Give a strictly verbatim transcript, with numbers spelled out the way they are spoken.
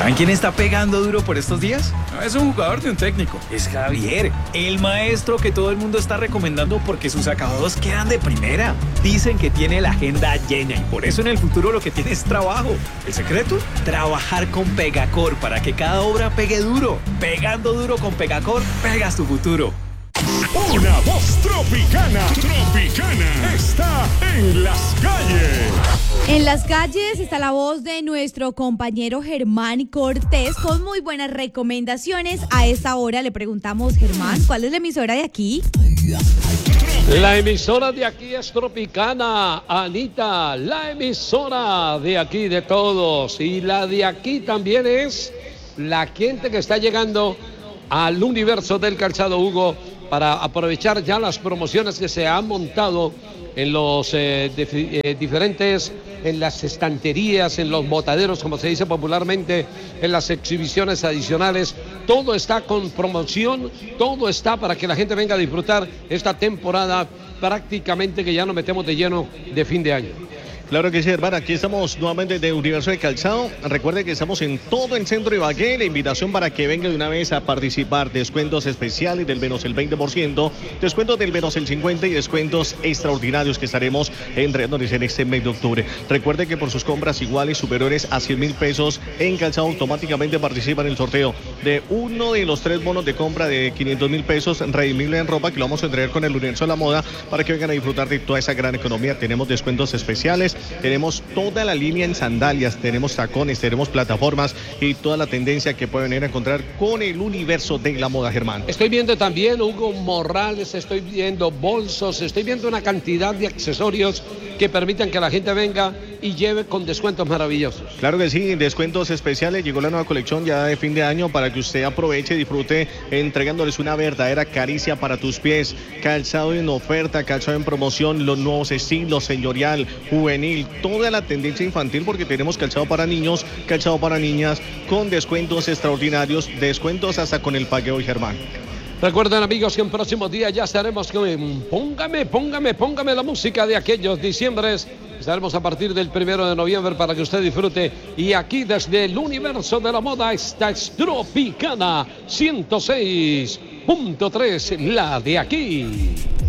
¿Saben quién está pegando duro por estos días? No es un jugador ni un técnico, es Javier, el maestro que todo el mundo está recomendando porque sus acabados quedan de primera. Dicen que tiene la agenda llena y por eso en el futuro lo que tiene es trabajo. ¿El secreto? Trabajar con Pegacor para que cada obra pegue duro. Pegando duro con Pegacor, pegas tu futuro. Una voz tropicana, tropicana, está en las calles. En las calles está la voz de nuestro compañero Germán Cortés con muy buenas recomendaciones. A esta hora le preguntamos, Germán, ¿cuál es la emisora de aquí? La emisora de aquí es Tropicana, Anita, la emisora de aquí de todos. Y la de aquí también es la gente que está llegando al universo del calzado, Hugo, para aprovechar ya las promociones que se han montado en los eh, dif- eh, diferentes, en las estanterías, en los botaderos, como se dice popularmente, en las exhibiciones adicionales. Todo está con promoción, todo está para que la gente venga a disfrutar esta temporada prácticamente que ya nos metemos de lleno de fin de año. Claro que sí, hermano. Aquí estamos nuevamente de Universo de Calzado. Recuerde que estamos en todo el centro de Ibagué. La invitación para que venga de una vez a participar. Descuentos especiales del menos el veinte por ciento, descuentos del menos el cincuenta por ciento y descuentos extraordinarios que estaremos entregándoles en este mes de octubre. Recuerde que por sus compras iguales superiores a cien mil pesos en Calzado automáticamente participa en el sorteo de uno de los tres bonos de compra de quinientos mil pesos redimible en ropa que lo vamos a entregar con el Universo de la Moda para que vengan a disfrutar de toda esa gran economía. Tenemos descuentos especiales. Tenemos toda la línea en sandalias, tenemos tacones, tenemos plataformas y toda la tendencia que pueden ir a encontrar con el Universo de la Moda, Germán. Estoy viendo también Hugo Morrales, estoy viendo bolsos, estoy viendo una cantidad de accesorios que permitan que la gente venga y lleve con descuentos maravillosos. Claro que sí, descuentos especiales. Llegó la nueva colección ya de fin de año para que usted aproveche y disfrute entregándoles una verdadera caricia para tus pies. Calzado en oferta, calzado en promoción, los nuevos estilos, señorial, juvenil, toda la tendencia infantil porque tenemos calzado para niños, calzado para niñas con descuentos extraordinarios, descuentos hasta con el paqueo, Germán. Recuerden, amigos, que en próximos días ya estaremos con Póngame, póngame, póngame la música de aquellos diciembres. Estaremos a partir del primero de noviembre para que usted disfrute. Y aquí desde el Universo de la Moda, esta es Tropicana ciento seis punto tres, la de aquí.